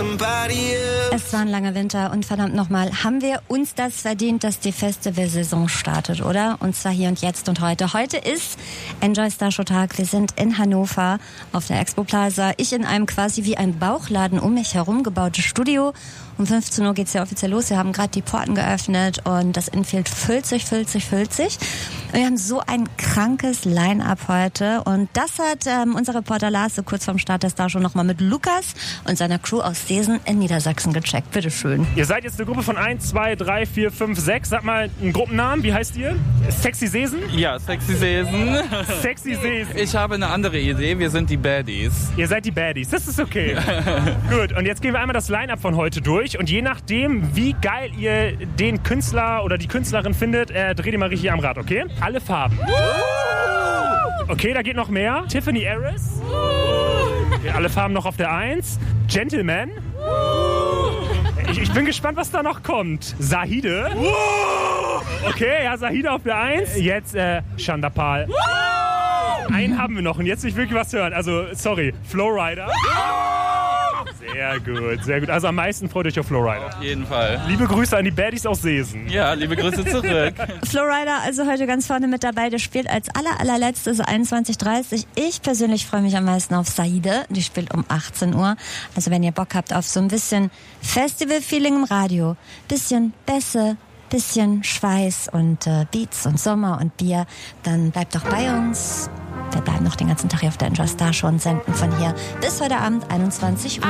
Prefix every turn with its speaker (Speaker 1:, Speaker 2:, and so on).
Speaker 1: Es war ein langer Winter und verdammt nochmal, haben wir uns das verdient, dass die Festivalsaison startet, oder? Und zwar hier und jetzt und heute. Heute ist Enjoy Starshow Tag. Wir sind in Hannover auf der Expo Plaza. Ich in einem quasi wie ein Bauchladen um mich herum gebautes Studio. Um 15 Uhr geht's ja offiziell los. Wir haben gerade die Porten geöffnet und das Infield füllt sich. Und wir haben so ein krankes Line-Up heute. Und das hat unser Reporter Lars so kurz vorm Start der Starshow nochmal mit Lukas und seiner Crew aus Seesen in Niedersachsen gecheckt. Bitteschön.
Speaker 2: Ihr seid jetzt eine Gruppe von 1, 2, 3, 4, 5, 6. Sag mal einen Gruppennamen. Wie heißt ihr? Sexy Seesen?
Speaker 3: Ja, Sexy Seesen.
Speaker 2: Sexy Seesen.
Speaker 3: Ich habe eine andere Idee. Wir sind die Baddies.
Speaker 2: Ihr seid die Baddies. Das ist okay. Gut, und jetzt gehen wir einmal das Line-Up von heute durch. Und je nachdem, wie geil ihr den Künstler oder die Künstlerin findet, dreht ihr mal richtig am Rad, okay? Alle Farben. Okay, da geht noch mehr. Tiffany Harris. Alle Farben noch auf der 1. Gentleman. Ich bin gespannt, was da noch kommt. Sahide. Okay, ja, Sahide auf der 1. Jetzt Chandapal. Einen haben wir noch und jetzt will ich wirklich was hören. Also, sorry, Flowrider. Sehr gut, sehr gut. Also am meisten freut euch auf Flowrider.
Speaker 3: Auf jeden Fall.
Speaker 2: Liebe Grüße an die Baddies aus Seesen.
Speaker 3: Ja, liebe Grüße zurück.
Speaker 1: Flowrider also heute ganz vorne mit dabei. Der spielt als allerletztes 21:30. Ich persönlich freue mich am meisten auf Saide. Die spielt um 18 Uhr. Also wenn ihr Bock habt auf so ein bisschen Festival-Feeling im Radio, bisschen Bässe, bisschen Schweiß und Beats und Sommer und Bier, dann bleibt doch bei uns. Wir bleiben noch den ganzen Tag hier auf der Enjoy Starshow und senden von hier bis heute Abend 21 Uhr.